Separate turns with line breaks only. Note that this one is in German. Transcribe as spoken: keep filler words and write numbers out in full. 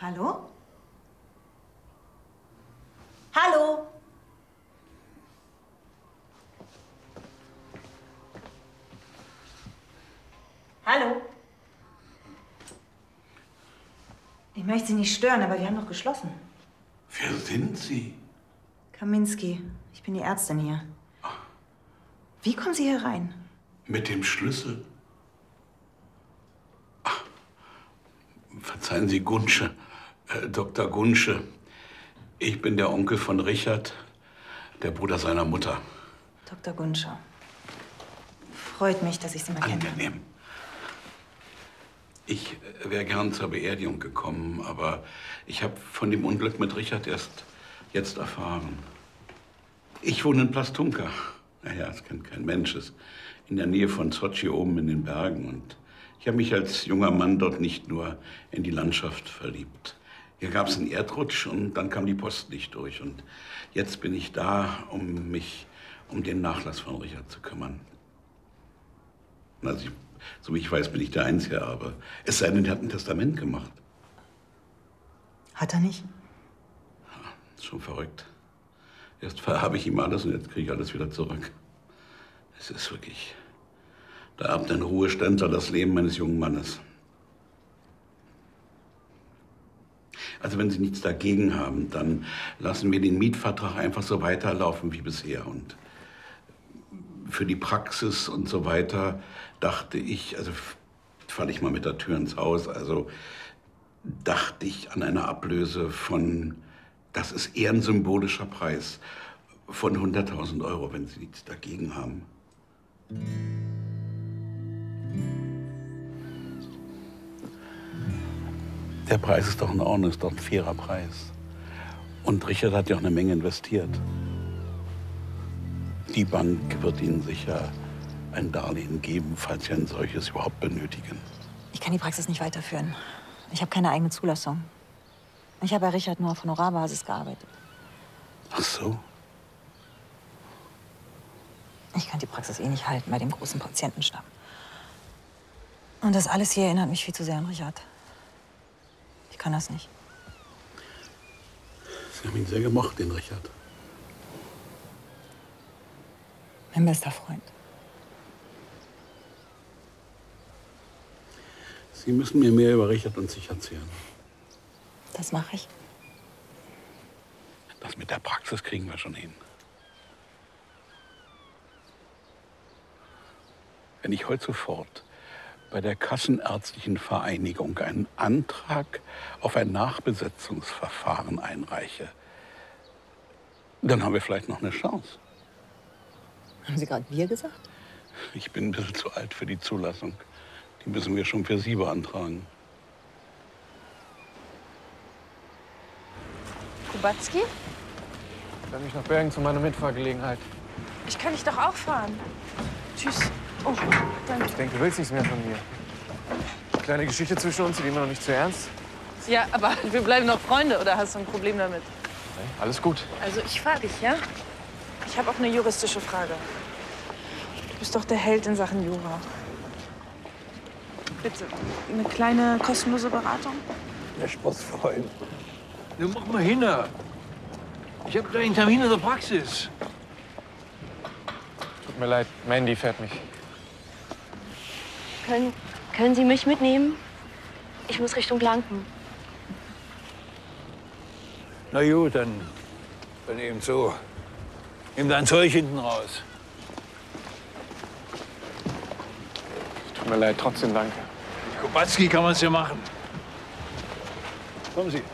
Hallo? Hallo? Hallo? Ich möchte Sie nicht stören, aber wir haben doch geschlossen.
Wer sind Sie?
Kaminski. Ich bin die Ärztin hier. Wie kommen Sie hier rein?
Mit dem Schlüssel. Ach, verzeihen Sie, Gunsche, äh, Doktor Gunsche. Ich bin der Onkel von Richard, der Bruder seiner Mutter.
Doktor Gunsche. Freut mich, dass ich Sie mal kenne.
Angenehm. Ich wäre gern zur Beerdigung gekommen, aber ich habe von dem Unglück mit Richard erst jetzt erfahren. Ich wohne in Plastunka. Naja, es kennt kein Mensch. Es ist in der Nähe von Sochi oben in den Bergen. Und ich habe mich als junger Mann dort nicht nur in die Landschaft verliebt. Hier gab es einen Erdrutsch und dann kam die Post nicht durch. Und jetzt bin ich da, um mich um den Nachlass von Richard zu kümmern. Also ich, so wie ich weiß, bin ich der Einzige, aber es sei denn, er hat ein Testament gemacht.
Hat er nicht?
Ja, ist schon verrückt. Erst verhabe ich ihm alles und jetzt kriege ich alles wieder zurück. Es ist wirklich... Da erbt ein Ruheständler das Leben eines jungen Mannes. Also wenn Sie nichts dagegen haben, dann lassen wir den Mietvertrag einfach so weiterlaufen wie bisher. Und für die Praxis und so weiter dachte ich, also falle ich mal mit der Tür ins Haus, also dachte ich an eine Ablöse von, das ist eher ein symbolischer Preis, von hunderttausend Euro, wenn Sie nichts dagegen haben. Der Preis ist doch in Ordnung, ist doch ein fairer Preis. Und Richard hat ja auch eine Menge investiert. Die Bank wird Ihnen sicher ein Darlehen geben, falls Sie ein solches überhaupt benötigen.
Ich kann die Praxis nicht weiterführen. Ich habe keine eigene Zulassung. Ich habe bei Richard nur auf Honorarbasis gearbeitet.
Ach so?
Ich kann die Praxis eh nicht halten bei dem großen Patientenstamm. Und das alles hier erinnert mich viel zu sehr an Richard. Ich kann das nicht.
Sie haben ihn sehr gemocht, den Richard.
Mein bester Freund.
Sie müssen mir mehr über Richard und sich erzählen.
Das mache ich.
Das mit der Praxis kriegen wir schon hin. Wenn ich heute sofort bei der Kassenärztlichen Vereinigung einen Antrag auf ein Nachbesetzungsverfahren einreiche, dann haben wir vielleicht noch eine Chance.
Haben Sie gerade wir gesagt?
Ich bin ein bisschen zu alt für die Zulassung. Die müssen wir schon für Sie beantragen.
Kubacki?
Ich fahre mich nach Bergen zu meiner Mitfahrgelegenheit.
Ich kann dich doch auch fahren. Tschüss. Oh, danke.
Ich denke, du willst nichts mehr von mir. Kleine Geschichte zwischen uns, die nehmen wir noch nicht zu ernst.
Ja, aber wir bleiben doch Freunde, oder hast du ein Problem damit?
Nein, alles gut.
Also ich fahre dich, ja? Ich habe auch eine juristische Frage. Du bist doch der Held in Sachen Jura. Bitte, eine kleine kostenlose Beratung?
Der Sportsfreund. Du mach mal hin. Ich habe gleich einen Termin in der Praxis.
Tut mir leid, Mandy fährt mich.
Können, können Sie mich mitnehmen? Ich muss Richtung Blanken.
Na gut, dann, dann eben so. Nimm dein Zeug hinten raus.
Tut mir leid, trotzdem danke.
Kubacki kann man's ja machen. Kommen Sie.